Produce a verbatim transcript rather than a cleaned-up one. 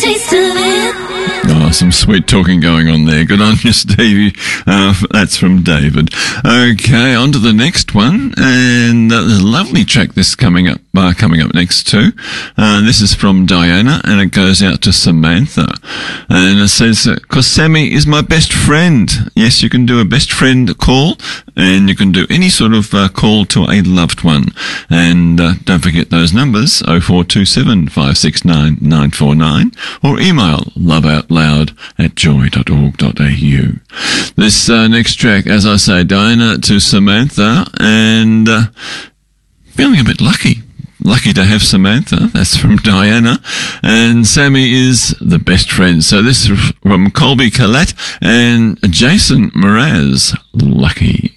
taste of it. Oh, some sweet talking going on there. Good on you, Stevie. Uh, that's from David. Okay, on to the next one. And uh, there's a lovely track this coming up, uh, coming up next too. Uh, this is from Diana, and it goes out to Samantha. And it says, "'Cause Sammy is my best friend." Yes, you can do a best friend call, and you can do any sort of uh, call to a loved one. And uh, don't forget those numbers, oh four two seven, five six nine, nine four nine, or email loveoutloud at joy dot org dot a u. This uh, next track, as I say, Diana to Samantha, and uh, feeling a bit lucky. Lucky to have Samantha. That's from Diana. And Sammy is the best friend. So this is from Colby Collette and Jason Mraz. Lucky.